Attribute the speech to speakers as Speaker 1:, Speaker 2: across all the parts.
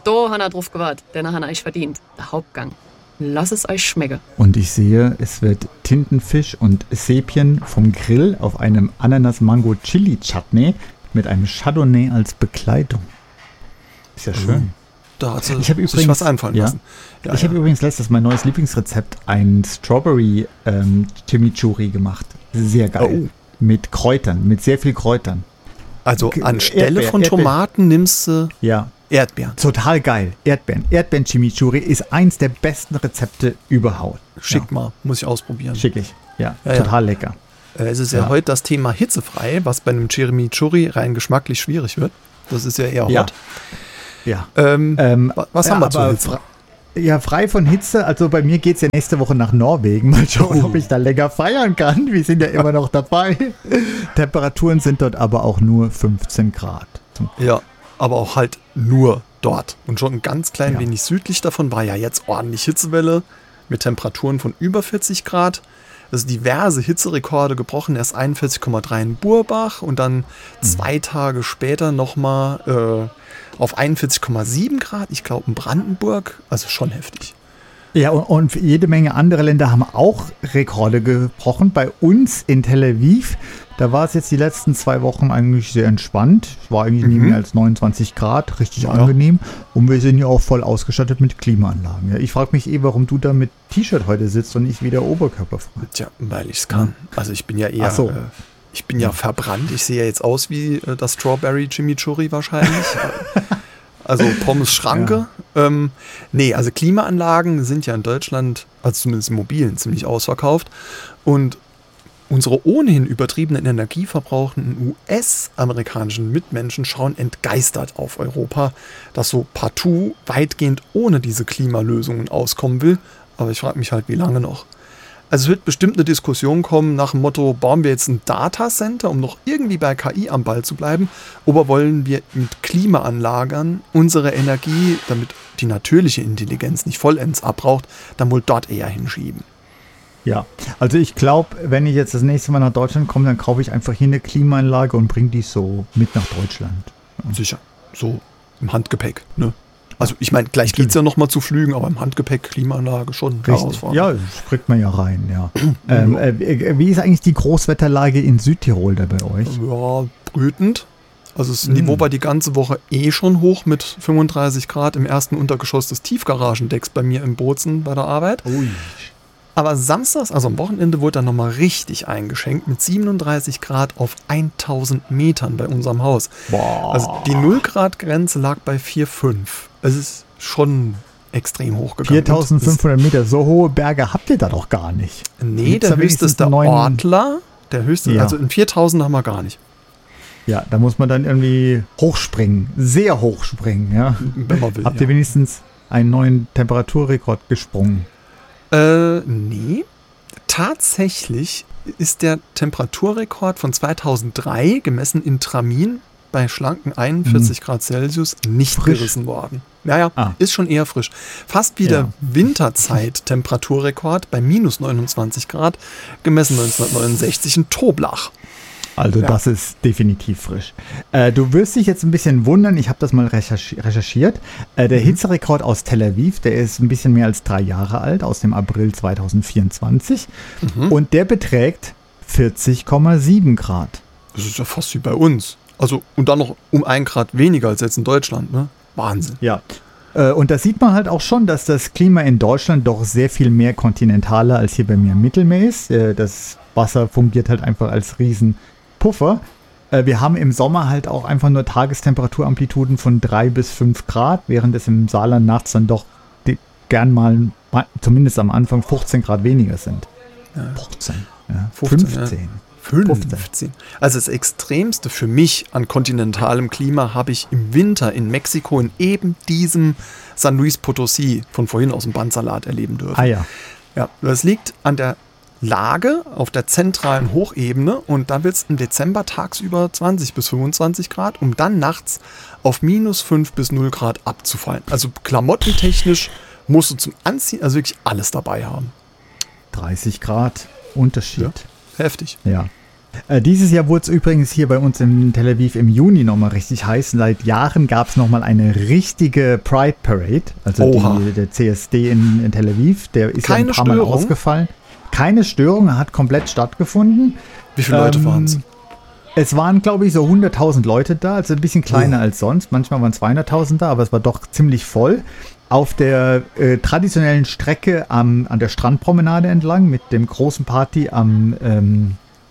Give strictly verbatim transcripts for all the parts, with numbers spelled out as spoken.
Speaker 1: da hat er drauf gewartet, den hat er euch verdient. Der Hauptgang. Lass es euch schmecken.
Speaker 2: Und ich sehe, es wird Tintenfisch und Sepien vom Grill auf einem Ananas-Mango-Chili-Chutney mit einem Chardonnay als Begleitung. Ist ja schön.
Speaker 3: Da hat sie
Speaker 2: ich hab
Speaker 3: sich
Speaker 2: übrigens,
Speaker 3: was einfallen
Speaker 2: ja,
Speaker 3: lassen. Ja,
Speaker 2: ich
Speaker 3: ja.
Speaker 2: habe übrigens letztes mein neues Lieblingsrezept, ein Strawberry ähm, Chimichurri gemacht. Sehr geil.
Speaker 3: Oh.
Speaker 2: Mit Kräutern, mit sehr viel Kräutern.
Speaker 3: Also anstelle
Speaker 2: Erdbeer,
Speaker 3: von
Speaker 2: Erdbeer.
Speaker 3: Tomaten nimmst du
Speaker 2: Ja.
Speaker 3: Erdbeeren.
Speaker 2: Total geil. Erdbeeren. Erdbeeren-Chimichurri ist eins der besten Rezepte überhaupt.
Speaker 3: Schick
Speaker 2: ja.
Speaker 3: mal, muss ich ausprobieren.
Speaker 2: Schick ich. Ja,
Speaker 3: Ja,
Speaker 2: total
Speaker 3: ja.
Speaker 2: lecker.
Speaker 3: Äh, es ist ja,
Speaker 2: Ja.
Speaker 3: heute das Thema hitzefrei, was bei einem Chimichurri rein geschmacklich schwierig wird. Das ist ja eher
Speaker 2: Ja.
Speaker 3: hot.
Speaker 2: Ja.
Speaker 3: Ähm,
Speaker 2: Ähm,
Speaker 3: wa- was
Speaker 2: ja,
Speaker 3: haben wir zur
Speaker 2: aber
Speaker 3: Hitze?
Speaker 2: fra- Ja, frei von Hitze. Also bei mir geht es ja nächste Woche nach Norwegen. Mal schauen,
Speaker 3: Oh.
Speaker 2: ob ich da länger feiern kann. Wir sind ja immer noch dabei. Temperaturen sind dort aber auch nur fünfzehn Grad.
Speaker 3: Ja, aber auch halt nur dort. Und schon ein ganz klein
Speaker 2: Ja.
Speaker 3: wenig südlich davon war ja jetzt ordentlich Hitzewelle mit Temperaturen von über vierzig Grad. Also diverse Hitzerekorde gebrochen. Erst einundvierzig Komma drei in Burbach und dann zwei Tage später nochmal äh, auf einundvierzig Komma sieben Grad. Ich glaube in Brandenburg. Also schon heftig.
Speaker 2: Ja, und, und jede Menge andere Länder haben auch Rekorde gebrochen. Bei uns in Tel Aviv, da war es jetzt die letzten zwei Wochen eigentlich sehr entspannt. Es war eigentlich nie
Speaker 3: Mhm.
Speaker 2: mehr als neunundzwanzig Grad, richtig
Speaker 3: Ja.
Speaker 2: angenehm. Und wir sind ja auch voll ausgestattet mit Klimaanlagen. Ja, ich frage mich eh, warum du da mit T-Shirt heute sitzt und nicht wieder oberkörperfrei.
Speaker 3: Tja, weil ich es kann. Also ich bin ja eher...
Speaker 2: Ach so.
Speaker 3: Äh, ich bin ja verbrannt. Ich sehe ja jetzt aus wie äh, das Strawberry Chimichurri wahrscheinlich. Also Pommes Schranke. Ja. Ähm, nee, also Klimaanlagen sind ja in Deutschland, also zumindest im Mobilen, ziemlich ausverkauft. Und unsere ohnehin übertriebenen energieverbrauchenden U S-amerikanischen Mitmenschen schauen entgeistert auf Europa, das so partout weitgehend ohne diese Klimalösungen auskommen will. Aber ich frage mich halt, wie lange noch? Also es wird bestimmt eine Diskussion kommen nach dem Motto, bauen wir jetzt ein Datacenter, um noch irgendwie bei K I am Ball zu bleiben, oder wollen wir mit Klimaanlagern unsere Energie, damit die natürliche Intelligenz nicht vollends abbraucht, dann wohl dort eher hinschieben.
Speaker 2: Ja, also ich glaube, wenn ich jetzt das nächste Mal nach Deutschland komme, dann kaufe ich einfach hier eine Klimaanlage und bringe die so mit nach Deutschland.
Speaker 3: Sicher, so im Handgepäck, ne? Also ich meine, gleich geht es ja nochmal zu Flügen, aber im Handgepäck, Klimaanlage schon herausfordernd.
Speaker 2: Ja, das kriegt man ja rein, ja. ähm, äh, wie ist eigentlich die Großwetterlage in Südtirol da bei euch?
Speaker 3: Ja, brütend. Also das
Speaker 2: Mm.
Speaker 3: Niveau war die ganze Woche eh schon hoch mit fünfunddreißig Grad im ersten Untergeschoss des Tiefgaragendecks bei mir im Bozen bei der Arbeit.
Speaker 2: Ui.
Speaker 3: Aber samstags, also am Wochenende, wurde dann nochmal richtig eingeschenkt mit siebenunddreißig Grad auf tausend Metern bei unserem Haus.
Speaker 2: Boah.
Speaker 3: Also die null Grad Grenze lag bei vier Komma fünf. Es ist schon extrem hochgegangen.
Speaker 2: viertausendfünfhundert Meter, so hohe Berge habt ihr da doch gar nicht.
Speaker 3: Nee,
Speaker 2: Gibt's
Speaker 3: der
Speaker 2: da
Speaker 3: höchste ist der
Speaker 2: neun-
Speaker 3: Ortler. Der höchste,
Speaker 2: Ja.
Speaker 3: also in viertausend haben wir gar nicht.
Speaker 2: Ja, da muss man dann irgendwie hochspringen, sehr hochspringen, ja.
Speaker 3: Wenn man will.
Speaker 2: Habt
Speaker 3: ja.
Speaker 2: ihr wenigstens einen neuen Temperaturrekord gesprungen?
Speaker 3: Äh, nee. Tatsächlich ist der Temperaturrekord von zweitausenddrei, gemessen in Tramin, bei schlanken einundvierzig Grad Celsius nicht
Speaker 2: Frisch.
Speaker 3: gerissen worden. Naja,
Speaker 2: Ah.
Speaker 3: ist schon eher frisch. Fast wie
Speaker 2: Ja.
Speaker 3: der Winterzeit-Temperaturrekord bei minus neunundzwanzig Grad, gemessen neunzehnhundertneunundsechzig in Toblach.
Speaker 2: Also
Speaker 3: Ja.
Speaker 2: das ist definitiv frisch. Äh, du wirst dich jetzt ein bisschen wundern, ich habe das mal recherchi- recherchiert. Äh, der
Speaker 3: Mhm.
Speaker 2: Hitzerekord aus Tel Aviv, der ist ein bisschen mehr als drei Jahre alt, aus dem April zweitausendvierundzwanzig.
Speaker 3: Mhm.
Speaker 2: Und der beträgt vierzig Komma sieben Grad.
Speaker 3: Das ist ja fast wie bei uns. Also, und dann noch um ein Grad weniger als jetzt in Deutschland, ne? Wahnsinn.
Speaker 2: Ja. Äh, und da sieht man halt auch schon, dass das Klima in Deutschland doch sehr viel mehr kontinentaler als hier bei mir im Mittelmeer ist. Äh, das Wasser fungiert halt einfach als Riesenpuffer. Äh, wir haben im Sommer halt auch einfach nur Tagestemperaturamplituden von drei bis fünf Grad, während es im Saarland nachts dann doch die, gern mal, zumindest am Anfang, fünfzehn Grad weniger sind.
Speaker 3: Ja.
Speaker 2: fünfzehn. Ja.
Speaker 3: fünfzehn,
Speaker 2: fünfzehn.
Speaker 3: fünfzehn. Also das Extremste für mich an kontinentalem Klima habe ich im Winter in Mexiko in eben diesem San Luis Potosí von vorhin aus dem Bandsalat erleben dürfen.
Speaker 2: Ah ja.
Speaker 3: Ja, das liegt an der Lage auf der zentralen Hochebene und da wird es im Dezember tagsüber zwanzig bis fünfundzwanzig Grad, um dann nachts auf minus fünf bis null Grad abzufallen. Also klamottentechnisch musst du zum Anziehen also wirklich alles dabei haben.
Speaker 2: dreißig Grad Unterschied.
Speaker 3: Ja. Heftig.
Speaker 2: Ja. Äh, dieses Jahr wurde es übrigens hier bei uns in Tel Aviv im Juni nochmal richtig heiß. Seit Jahren gab es nochmal eine richtige Pride Parade, also die, der C S D in, in Tel Aviv. Der ist
Speaker 3: Keine
Speaker 2: ja ein paar
Speaker 3: Störung?
Speaker 2: Mal ausgefallen. Keine Störung, hat komplett stattgefunden.
Speaker 3: Wie viele Leute
Speaker 2: Ähm,
Speaker 3: waren es?
Speaker 2: Es waren, glaube ich, so hunderttausend Leute da, also ein bisschen kleiner oh. als sonst. Manchmal waren zweihunderttausend da, aber es war doch ziemlich voll. Auf der äh, traditionellen Strecke am, an der Strandpromenade entlang mit dem großen Party am, ähm,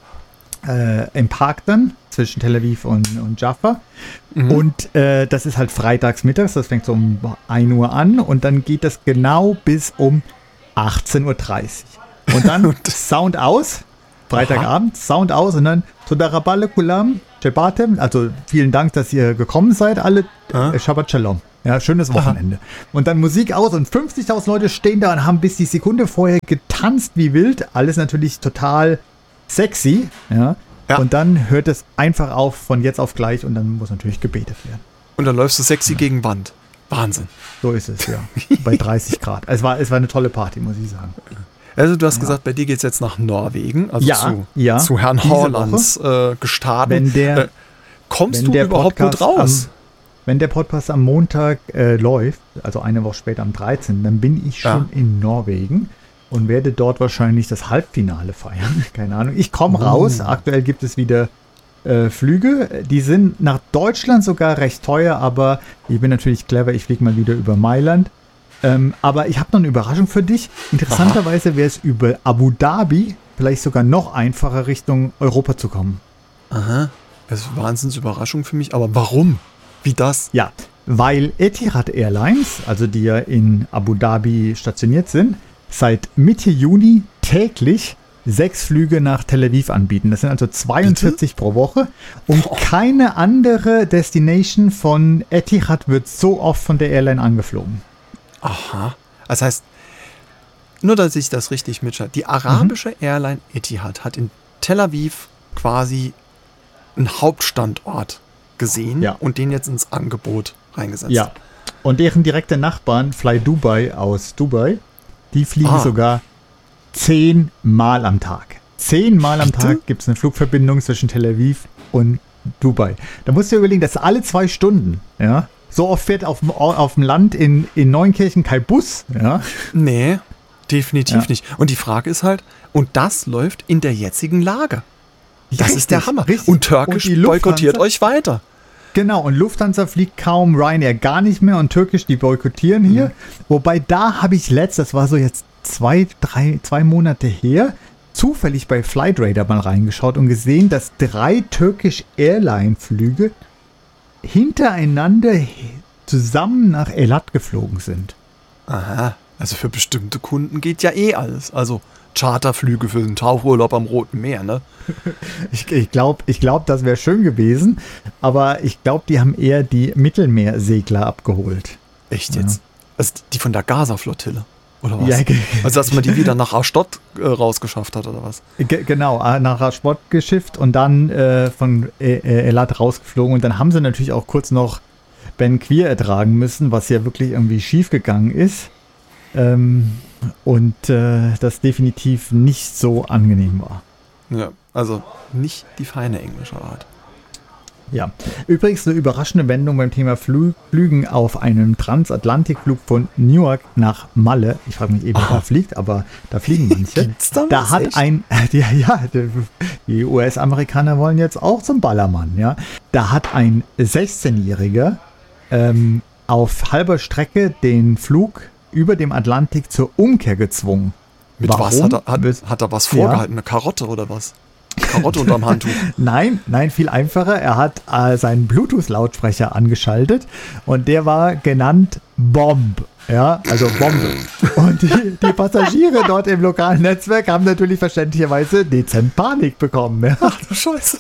Speaker 2: äh, im Park dann zwischen Tel Aviv und, und Jaffa. Mhm. Und äh, das ist halt freitags mittags, das fängt so um ein Uhr an und dann geht das genau bis um achtzehn Uhr dreißig. Und dann Sound aus. Freitagabend, Aha. Sound aus und dann Todaraballe Kulam, Shebatem, also vielen Dank, dass ihr gekommen seid, alle, äh, Shabbat Shalom. Ja, schönes Wochenende. Aha. Und dann Musik aus und fünfzigtausend Leute stehen da und haben bis die Sekunde vorher getanzt wie wild. Alles natürlich total sexy. Ja. Ja. Und dann hört es einfach auf von jetzt auf gleich und dann muss natürlich gebetet werden.
Speaker 3: Und dann läufst du sexy ja. gegen Wand. Wahnsinn.
Speaker 2: So ist es, ja. Bei dreißig Grad. Es war, es war eine tolle Party, muss ich sagen.
Speaker 3: Also du hast
Speaker 2: ja.
Speaker 3: gesagt, bei dir geht es jetzt nach Norwegen, also
Speaker 2: ja,
Speaker 3: zu,
Speaker 2: ja.
Speaker 3: zu Herrn Horlands äh, Gestaden.
Speaker 2: Wenn der,
Speaker 3: äh, kommst
Speaker 2: wenn
Speaker 3: du
Speaker 2: der
Speaker 3: überhaupt
Speaker 2: Podcast
Speaker 3: gut raus?
Speaker 2: Am, wenn der Podcast am Montag äh, läuft, also eine Woche später am dreizehnten, dann bin ich schon ja. in Norwegen und werde dort wahrscheinlich das Halbfinale feiern. Keine Ahnung. Ich komme oh. raus. Aktuell gibt es wieder äh, Flüge. Die sind nach Deutschland sogar recht teuer, aber ich bin natürlich clever. Ich fliege mal wieder über Mailand. Ähm, aber ich habe noch eine Überraschung für dich. Interessanterweise wäre es über Abu Dhabi vielleicht sogar noch einfacher, Richtung Europa zu kommen.
Speaker 3: Aha, das ist eine Wahnsinnsüberraschung für mich. Aber warum? Wie das?
Speaker 2: Ja, weil Etihad Airlines, also die ja in Abu Dhabi stationiert sind, seit Mitte Juni täglich sechs Flüge nach Tel Aviv anbieten. Das sind also zweiundvierzig Bitte? pro Woche. Und oh. keine andere Destination von Etihad wird so oft von der Airline angeflogen.
Speaker 3: Aha. Das heißt, nur dass ich das richtig mitschaue, die arabische mhm. Airline Etihad hat in Tel Aviv quasi einen Hauptstandort gesehen ja. und den jetzt ins Angebot reingesetzt.
Speaker 2: Ja. Und deren direkte Nachbarn, Fly Dubai aus Dubai, die fliegen ah. sogar zehnmal am Tag. Zehnmal am Bitte? Tag gibt es eine Flugverbindung zwischen Tel Aviv und Dubai. Da musst du dir überlegen, das ist alle zwei Stunden, ja. So oft fährt auf dem, auf dem Land in, in Neunkirchen kein Bus. Ja?
Speaker 3: Nee, definitiv ja. nicht. Und die Frage ist halt, und das läuft in der jetzigen Lage. Das richtig, ist der Hammer. Richtig. Und Türkisch und boykottiert euch weiter.
Speaker 2: Genau, und Lufthansa fliegt kaum, Ryanair gar nicht mehr und Türkisch, die boykottieren hier. Mhm. Wobei da habe ich letzt, das war so jetzt zwei, drei, zwei Monate her, zufällig bei Flightradar mal reingeschaut und gesehen, dass drei Turkish Airline-Flüge hintereinander zusammen nach Eilat geflogen sind.
Speaker 3: Aha, also für bestimmte Kunden geht ja eh alles. Also Charterflüge für den Tauchurlaub am Roten Meer, ne?
Speaker 2: Ich, ich glaube, ich glaub, das wäre schön gewesen, aber ich glaube, die haben eher die Mittelmeersegler abgeholt.
Speaker 3: Echt jetzt? Ja. Also die von der Gaza-Flottille, oder was?
Speaker 2: Ja, ge-
Speaker 3: also dass man die wieder nach Ashdod äh, rausgeschafft hat, oder was?
Speaker 2: Ge- genau, nach Ashdod geschifft und dann äh, von äh, Eilat rausgeflogen. Und dann haben sie natürlich auch kurz noch Ben Quir ertragen müssen, was ja wirklich irgendwie schief gegangen ist. Ähm, und äh, das definitiv nicht so angenehm war.
Speaker 3: Ja, also nicht die feine englische Art.
Speaker 2: Ja, übrigens eine überraschende Wendung beim Thema Flü- Flügen auf einem Transatlantikflug von Newark nach Malle. Ich frage mich eben, wer da fliegt, aber da fliegen manche.
Speaker 3: da
Speaker 2: da hat
Speaker 3: echt?
Speaker 2: ein, ja, ja, die U S-Amerikaner wollen jetzt auch zum Ballermann, ja. Da hat ein sechzehnjähriger ähm, auf halber Strecke den Flug über dem Atlantik zur Umkehr gezwungen.
Speaker 3: Mit Warum? was? Hat er, hat, hat er was vorgehalten? Ja. Eine Karotte oder was? Karotte unterm Handtuch.
Speaker 2: Nein, nein, viel einfacher. Er hat äh, seinen Bluetooth-Lautsprecher angeschaltet und der war genannt Bomb. Ja, also Bombe. Und die, die Passagiere dort im lokalen Netzwerk haben natürlich verständlicherweise dezent Panik bekommen. Ja.
Speaker 3: Ach du Scheiße.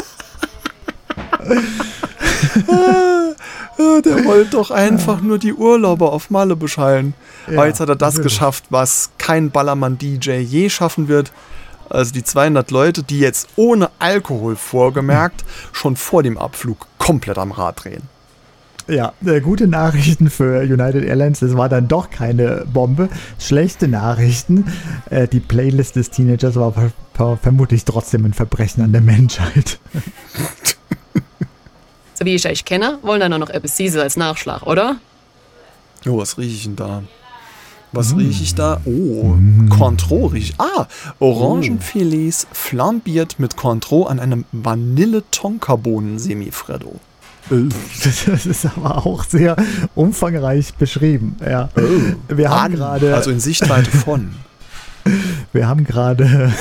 Speaker 3: Der wollte doch einfach nur die Urlauber auf Malle beschallen. Ja, aber jetzt hat er das natürlich geschafft, was kein Ballermann-D J je schaffen wird. Also die zweihundert Leute, die jetzt ohne Alkohol vorgemerkt schon vor dem Abflug komplett am Rad drehen.
Speaker 2: Ja, äh, gute Nachrichten für United Airlines, das war dann doch keine Bombe. Schlechte Nachrichten, äh, die Playlist des Teenagers war ver- ver- vermutlich trotzdem ein Verbrechen an der Menschheit.
Speaker 1: So wie ich euch kenne, wollen da nur noch etwas Süßes als Nachschlag, oder?
Speaker 3: Oh, was rieche ich denn da? Was mm. rieche ich da? Oh, mm. Cointreau rieche ich. Ah, Orangenfilets flambiert mit Cointreau an einem Vanille-Tonkabohnen-Semifreddo.
Speaker 2: Das ist aber auch sehr umfangreich beschrieben. Ja.
Speaker 3: Oh,
Speaker 2: wir haben gerade,
Speaker 3: also in Sichtweite von.
Speaker 2: Wir haben gerade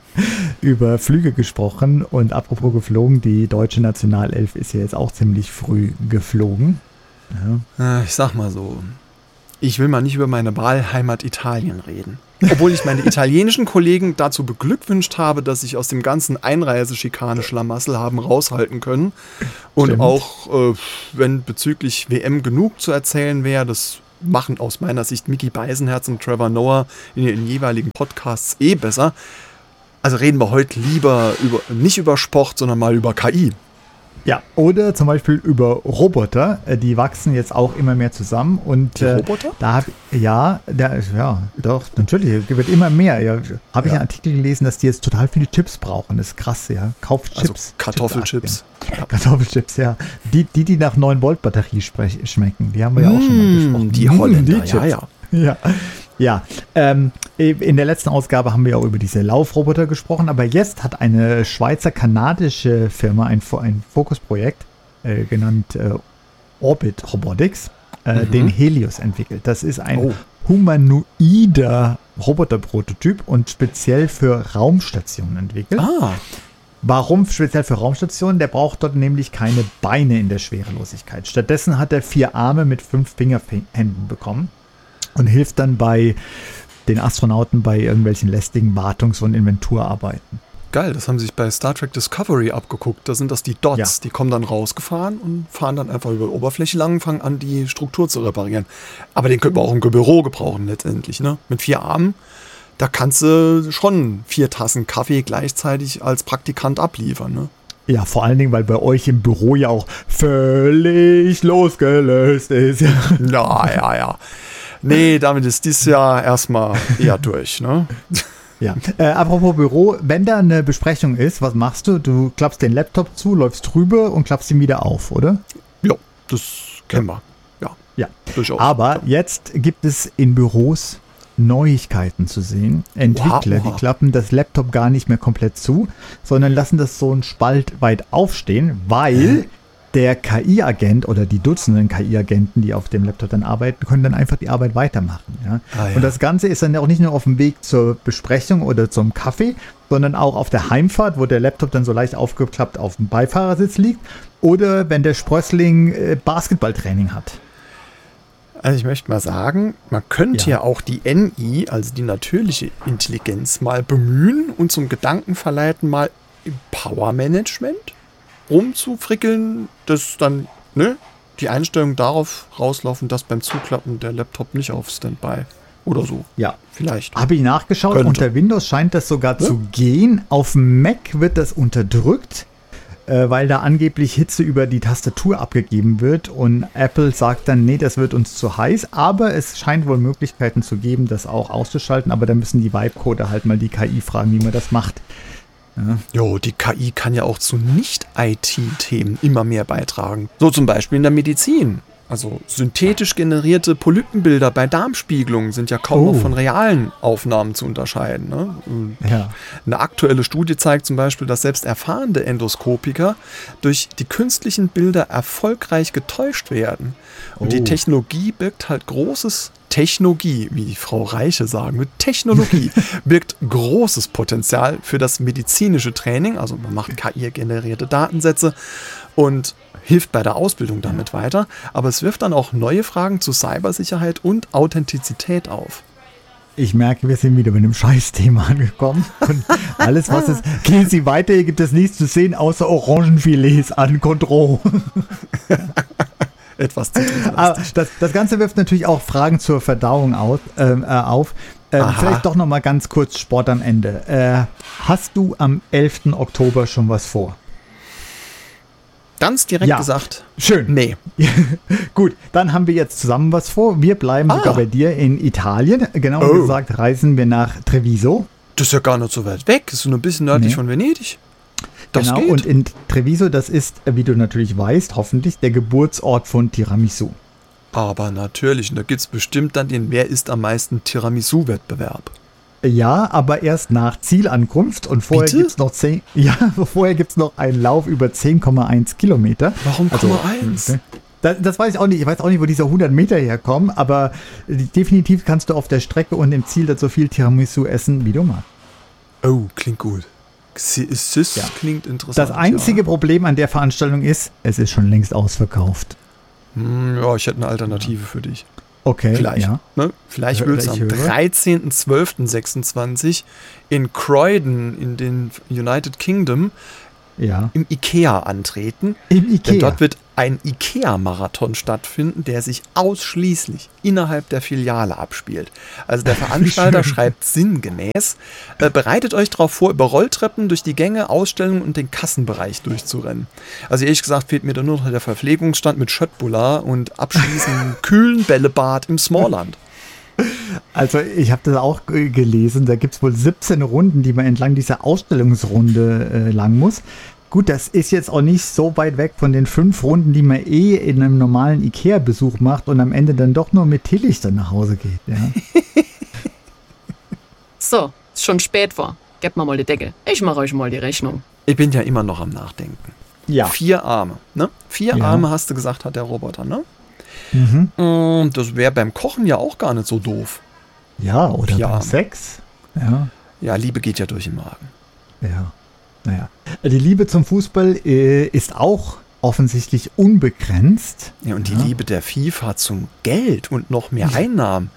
Speaker 2: über Flüge gesprochen und apropos geflogen, die deutsche Nationalelf ist ja jetzt auch ziemlich früh geflogen.
Speaker 3: Ja. Ich sag mal so, ich will mal nicht über meine Wahlheimat Italien reden. Obwohl ich meine italienischen Kollegen dazu beglückwünscht habe, dass sich aus dem ganzen Einreiseschikane-Schlamassel haben raushalten können. Und Stimmt. auch, äh, wenn bezüglich W M genug zu erzählen wäre, das machen aus meiner Sicht Micky Beisenherz und Trevor Noah in den jeweiligen Podcasts eh besser. Also reden wir heute lieber über, nicht über Sport, sondern mal über K I.
Speaker 2: Ja, oder zum Beispiel über Roboter, die wachsen jetzt auch immer mehr zusammen. Und,
Speaker 3: die Roboter?
Speaker 2: Äh, da hab, ja, der, ja, doch, natürlich, wird immer mehr. Ja, habe ich ja. einen Artikel gelesen, dass die jetzt total viele Chips brauchen. Das ist krass, ja. Kauft Chips.
Speaker 3: Also Kartoffelchips.
Speaker 2: Ja. Kartoffelchips, ja. Die, die, die nach neun Volt Batterie sprech, schmecken, die haben wir ja auch mmh, schon mal gesprochen.
Speaker 3: Die Holländer,
Speaker 2: die
Speaker 3: ja, ja.
Speaker 2: Ja, ja. Ähm, in der letzten Ausgabe haben wir auch über diese Laufroboter gesprochen, aber jetzt hat eine Schweizer-kanadische Firma ein, ein Fokusprojekt äh, genannt äh, Orbit Robotics, äh, mhm. den Helios entwickelt. Das ist ein oh. humanoider Roboterprototyp und speziell für Raumstationen entwickelt.
Speaker 3: Ah.
Speaker 2: Warum speziell für Raumstationen? Der braucht dort nämlich keine Beine in der Schwerelosigkeit. Stattdessen hat er vier Arme mit fünf Fingerhänden bekommen. Und hilft dann bei den Astronauten bei irgendwelchen lästigen Wartungs- und Inventurarbeiten.
Speaker 3: Geil, das haben sie sich bei Star Trek Discovery abgeguckt. Da sind das die Dots, ja. die kommen dann rausgefahren und fahren dann einfach über die Oberfläche lang und fangen an, die Struktur zu reparieren. Aber den könnte man auch im Büro gebrauchen letztendlich. Ne? Mit vier Armen, da kannst du schon vier Tassen Kaffee gleichzeitig als Praktikant abliefern. Ne?
Speaker 2: Ja, vor allen Dingen, weil bei euch im Büro ja auch völlig losgelöst ist.
Speaker 3: Ja, ja, ja. Nee, damit ist dieses Jahr erstmal eher durch, ne?
Speaker 2: Ja. Äh, apropos Büro, wenn da eine Besprechung ist, was machst du? Du klappst den Laptop zu, läufst drüber und klappst ihn wieder auf, oder?
Speaker 3: Ja, das kennen wir. Ja,
Speaker 2: ja.
Speaker 3: Durchaus.
Speaker 2: Aber
Speaker 3: ja.
Speaker 2: jetzt gibt es in Büros Neuigkeiten zu sehen. Entwickler, wow. die klappen das Laptop gar nicht mehr komplett zu, sondern lassen das so einen Spalt weit aufstehen, weil der K I-Agent oder die Dutzenden K I-Agenten, die auf dem Laptop dann arbeiten, können dann einfach die Arbeit weitermachen. Ja? Ah, ja. Und das Ganze ist dann auch nicht nur auf dem Weg zur Besprechung oder zum Kaffee, sondern auch auf der Heimfahrt, wo der Laptop dann so leicht aufgeklappt auf dem Beifahrersitz liegt oder wenn der Sprössling äh, Basketballtraining hat.
Speaker 3: Also ich möchte mal sagen, man könnte ja. ja auch die N I, also die natürliche Intelligenz, mal bemühen und zum Gedanken verleiten, mal im Power-Management rumzufrickeln, dass dann ne, die Einstellungen darauf rauslaufen, dass beim Zuklappen der Laptop nicht auf Standby oder so.
Speaker 2: Ja,
Speaker 3: vielleicht.
Speaker 2: Habe ich nachgeschaut,
Speaker 3: Könnte.
Speaker 2: Unter Windows scheint das sogar ja? zu gehen. Auf Mac wird das unterdrückt, äh, weil da angeblich Hitze über die Tastatur abgegeben wird und Apple sagt dann, nee, das wird uns zu heiß, aber es scheint wohl Möglichkeiten zu geben, das auch auszuschalten, aber da müssen die Vibe-Coder halt mal die K I fragen, wie man das macht.
Speaker 3: Ja. Jo, die K I kann ja auch zu Nicht-I T-Themen immer mehr beitragen. So zum Beispiel in der Medizin. Also synthetisch generierte Polypenbilder bei Darmspiegelungen sind ja kaum oh. noch von realen Aufnahmen zu unterscheiden. Ne?
Speaker 2: Ja.
Speaker 3: Eine aktuelle Studie zeigt zum Beispiel, dass selbst erfahrene Endoskopiker durch die künstlichen Bilder erfolgreich getäuscht werden. Und oh. die Technologie birgt halt großes Technologie, wie die Frau Reiche sagen wird, Technologie birgt großes Potenzial für das medizinische Training. Also man macht K I-generierte Datensätze und hilft bei der Ausbildung damit weiter. Aber es wirft dann auch neue Fragen zu Cybersicherheit und Authentizität auf.
Speaker 2: Ich merke, wir sind wieder mit einem Scheißthema angekommen. Und alles, was es... Gehen Sie weiter, hier gibt es nichts zu sehen, außer Orangenfilets an Cointreau.
Speaker 3: Etwas zu tun.
Speaker 2: Das, das Ganze wirft natürlich auch Fragen zur Verdauung aus, äh, auf. Äh, vielleicht doch noch mal ganz kurz Sport am Ende. Äh, hast du am elften Oktober schon was vor?
Speaker 3: Ganz direkt
Speaker 2: Ja.
Speaker 3: gesagt.
Speaker 2: Schön.
Speaker 3: Nee.
Speaker 2: Gut, dann haben wir jetzt zusammen was vor. Wir bleiben
Speaker 3: Ah.
Speaker 2: sogar bei dir in Italien. Genauer
Speaker 3: Oh.
Speaker 2: gesagt reisen wir nach Treviso.
Speaker 3: Das ist ja gar nicht so weit weg. Das ist nur ein bisschen nördlich
Speaker 2: Nee.
Speaker 3: von Venedig. Das
Speaker 2: genau,
Speaker 3: geht.
Speaker 2: und in Treviso, das ist, wie du natürlich weißt, hoffentlich der Geburtsort von Tiramisu.
Speaker 3: Aber natürlich, und da gibt es bestimmt dann den Wer isst am meisten Tiramisu-Wettbewerb.
Speaker 2: Ja, aber erst nach Zielankunft und vorher
Speaker 3: Bitte?
Speaker 2: gibt es noch zehn, ja, vorher gibt's noch einen Lauf über zehn Komma eins Kilometer.
Speaker 3: Warum
Speaker 2: Also,
Speaker 3: Komma eins?
Speaker 2: Das, das weiß ich auch nicht. Ich weiß auch nicht, wo diese hundert Meter herkommen, aber definitiv kannst du auf der Strecke und im Ziel so viel Tiramisu essen, wie du magst.
Speaker 3: Oh, klingt gut. Sis
Speaker 2: Ja.
Speaker 3: klingt interessant.
Speaker 2: Das einzige
Speaker 3: Ja.
Speaker 2: Problem an der Veranstaltung ist, es ist schon längst ausverkauft.
Speaker 3: Hm, ja, ich hätte eine Alternative für dich.
Speaker 2: Okay,
Speaker 3: Vielleicht.
Speaker 2: ja.
Speaker 3: Ne? Vielleicht
Speaker 2: Hör-
Speaker 3: willst du
Speaker 2: ich
Speaker 3: am
Speaker 2: höre.
Speaker 3: dreizehnten zwölften sechsundzwanzig in Croydon in den United Kingdom
Speaker 2: Ja.
Speaker 3: im Ikea antreten.
Speaker 2: Im
Speaker 3: Denn
Speaker 2: Ikea.
Speaker 3: dort wird ein Ikea-Marathon stattfinden, der sich ausschließlich innerhalb der Filiale abspielt. Also der Veranstalter
Speaker 2: schön.
Speaker 3: schreibt sinngemäß, äh, bereitet euch darauf vor, über Rolltreppen durch die Gänge, Ausstellungen und den Kassenbereich durchzurennen. Also ehrlich gesagt fehlt mir da nur noch der Verpflegungsstand mit Schöttbullar und abschließend kühlen Bällebad im Smallland.
Speaker 2: Also ich habe das auch äh, gelesen, da gibt es wohl siebzehn Runden, die man entlang dieser Ausstellungsrunde äh, lang muss. Gut, das ist jetzt auch nicht so weit weg von den fünf Runden, die man eh in einem normalen Ikea-Besuch macht und am Ende dann doch nur mit Teelichtern nach Hause geht. Ja.
Speaker 1: So, ist schon spät war. Gebt mir mal die Decke. Ich mache euch mal die Rechnung.
Speaker 3: Ich bin ja immer noch am Nachdenken.
Speaker 2: Ja.
Speaker 3: Vier Arme, ne? Vier
Speaker 2: Ja.
Speaker 3: Arme hast du gesagt, hat der Roboter, ne?
Speaker 2: Mhm.
Speaker 3: Und das wäre beim Kochen ja auch gar nicht so doof.
Speaker 2: Ja, oder
Speaker 3: Ja.
Speaker 2: beim Sex. Ja,
Speaker 3: Ja, Liebe geht ja durch den Magen.
Speaker 2: ja. Naja. Die Liebe zum Fußball äh, ist auch offensichtlich unbegrenzt.
Speaker 3: Ja, und die
Speaker 2: Ja.
Speaker 3: Liebe der FIFA zum Geld und noch mehr Einnahmen,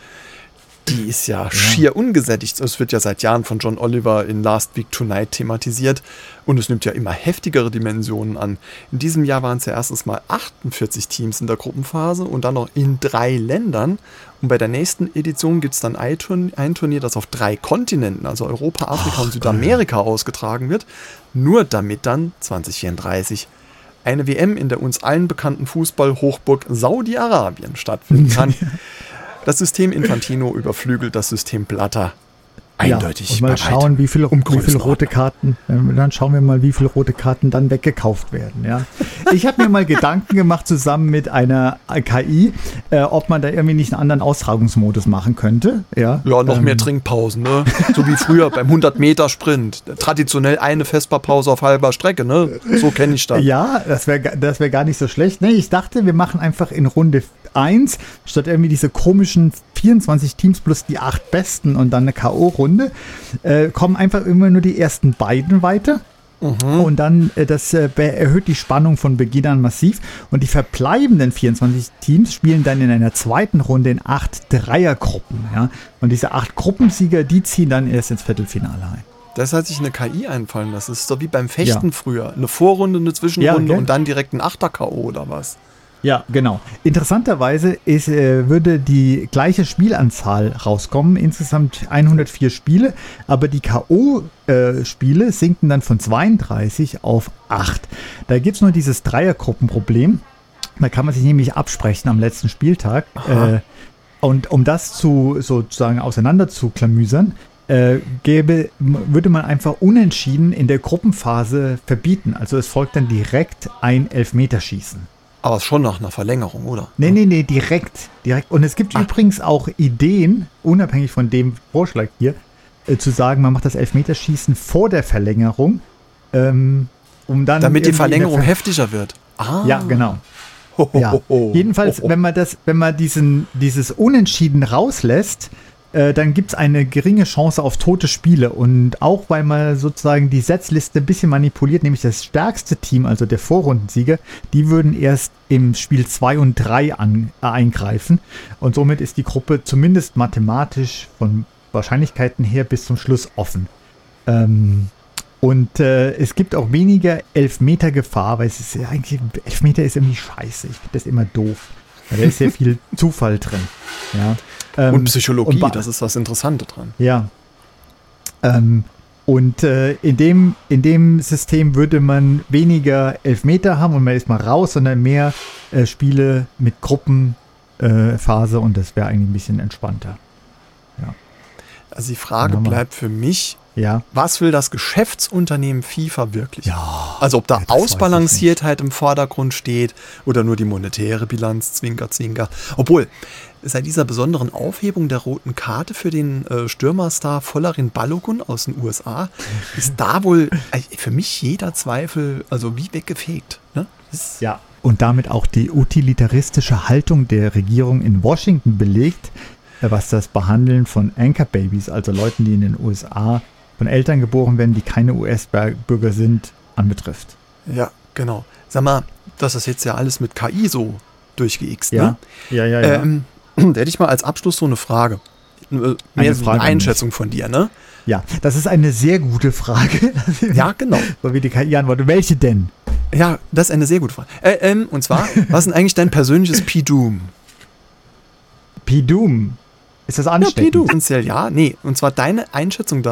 Speaker 3: die ist ja, schier ungesättigt. Es wird ja seit Jahren von John Oliver in Last Week Tonight thematisiert und es nimmt ja immer heftigere Dimensionen an. In diesem Jahr waren es ja erstens mal achtundvierzig Teams in der Gruppenphase und dann noch in drei Ländern. Und bei der nächsten Edition gibt es dann ein Turnier, ein Turnier, das auf drei Kontinenten, also Europa, Afrika
Speaker 2: Ach,
Speaker 3: und Südamerika ausgetragen wird. Nur damit dann zwanzig vierunddreißig eine W M in der uns allen bekannten Fußball-Hochburg Saudi-Arabien stattfinden kann. Das System Infantino überflügelt das System Blatter. Eindeutig.
Speaker 2: Ja, und mal
Speaker 3: bereit.
Speaker 2: schauen, wie viele,
Speaker 3: Um
Speaker 2: wie viele
Speaker 3: Größenordnung.
Speaker 2: rote Karten, äh, dann schauen wir mal, wie viele rote Karten dann weggekauft werden. Ja. Ich habe mir mal Gedanken gemacht, zusammen mit einer K I, äh, ob man da irgendwie nicht einen anderen Austragungsmodus machen könnte. Ja,
Speaker 3: Ja, noch
Speaker 2: ähm,
Speaker 3: mehr Trinkpausen, ne? So wie früher beim hundert Meter Sprint. Traditionell eine Vesperpause auf halber Strecke, ne? So kenne ich das.
Speaker 2: Ja, das wäre das wär gar nicht so schlecht. Nee, ich dachte, wir machen einfach in Runde eins, statt irgendwie diese komischen vierundzwanzig Teams plus die acht Besten und dann eine K O-Runde, äh, kommen einfach immer nur die ersten beiden weiter. Und dann, äh, das äh, be- erhöht die Spannung von Beginn an massiv. Und die verbleibenden vierundzwanzig Teams spielen dann in einer zweiten Runde in acht Dreiergruppen. Ja? Und diese acht Gruppensieger, die ziehen dann erst ins Viertelfinale ein.
Speaker 3: Das hat sich eine K I einfallen lassen. Das ist so wie beim Fechten
Speaker 2: Ja.
Speaker 3: früher. Eine Vorrunde, eine Zwischenrunde
Speaker 2: Ja, gell?
Speaker 3: und dann direkt ein Achter-K O oder was?
Speaker 2: Ja, genau. Interessanterweise ist, äh, würde die gleiche Spielanzahl rauskommen, insgesamt hundertvier Spiele, aber die K O-Spiele äh, sinken dann von zweiunddreißig auf acht. Da gibt es nur dieses Dreiergruppenproblem. Da kann man sich nämlich absprechen am letzten Spieltag. Äh, und um das zu sozusagen auseinander zu klamüsern, äh, gäbe, würde man einfach unentschieden in der Gruppenphase verbieten. Also es folgt dann direkt ein Elfmeterschießen.
Speaker 3: Aber schon nach einer Verlängerung, oder?
Speaker 2: Nee, nee, nee, direkt. direkt. Und es gibt übrigens auch Ideen, unabhängig von dem Vorschlag hier, äh, zu sagen, man macht das Elfmeterschießen vor der Verlängerung, ähm, um dann.
Speaker 3: Damit die
Speaker 2: irgendwie in der
Speaker 3: Verlängerung
Speaker 2: Ver-
Speaker 3: heftiger wird. Ah.
Speaker 2: Ja, genau.
Speaker 3: Ho, ho,
Speaker 2: Ja.
Speaker 3: ho, ho.
Speaker 2: Jedenfalls,
Speaker 3: Ho, ho.
Speaker 2: wenn man das, wenn man diesen, dieses Unentschieden rauslässt, äh, dann gibt es eine geringe Chance auf tote Spiele. Und auch weil man sozusagen die Setzliste ein bisschen manipuliert, nämlich das stärkste Team, also der Vorrundensieger, die würden erst im Spiel zwei und drei an, äh, eingreifen. Und somit ist die Gruppe zumindest mathematisch von Wahrscheinlichkeiten her bis zum Schluss offen. Ähm, und äh, es gibt auch weniger Elfmeter-Gefahr, weil es ist ja eigentlich, Elfmeter ist irgendwie scheiße. Ich finde das immer doof. Weil da ist sehr viel Zufall drin. Ja. Ähm,
Speaker 3: Und Psychologie,
Speaker 2: und ba-
Speaker 3: das ist das Interessante dran.
Speaker 2: Ja. Ähm, Und äh, in, dem, in dem System würde man weniger Elfmeter haben und man ist mal raus, sondern mehr äh, Spiele mit Gruppenphase äh, und das wäre eigentlich ein bisschen entspannter. Ja.
Speaker 3: Also die Frage bleibt für mich,
Speaker 2: ja.
Speaker 3: was will das Geschäftsunternehmen FIFA wirklich?
Speaker 2: Ja,
Speaker 3: also ob da
Speaker 2: ja,
Speaker 3: Ausbalanciertheit im Vordergrund steht oder nur die monetäre Bilanz, Zwinker, Zwinker. Obwohl, seit dieser besonderen Aufhebung der roten Karte für den äh, Stürmerstar Folarin Balogun aus den U S A ist da wohl äh, für mich jeder Zweifel also wie weggefegt. Ne?
Speaker 2: Ja. Und damit auch die utilitaristische Haltung der Regierung in Washington belegt, was das Behandeln von Anchor-Babys, also Leuten, die in den U S A von Eltern geboren werden, die keine U S-Bürger sind, anbetrifft.
Speaker 3: Ja, genau. Sag mal, das ist jetzt ja alles mit K I so durchgeixt,
Speaker 2: ja.
Speaker 3: ne?
Speaker 2: Ja, ja, ja.
Speaker 3: Ähm, da hätte ich mal als Abschluss so eine Frage. Mehr eine, Frage eine Einschätzung von dir, ne?
Speaker 2: Ja, das ist eine sehr gute Frage.
Speaker 3: Ja, genau.
Speaker 2: So wie die K I antwortet. Welche denn?
Speaker 3: Ja, das ist eine sehr gute Frage. Äh, ähm, und zwar, was ist denn eigentlich dein persönliches P-Doom?
Speaker 2: P-Doom? Ist das ansteckend?
Speaker 3: Ja, P-Doom. Essentiell ja. Nee, und zwar deine Einschätzung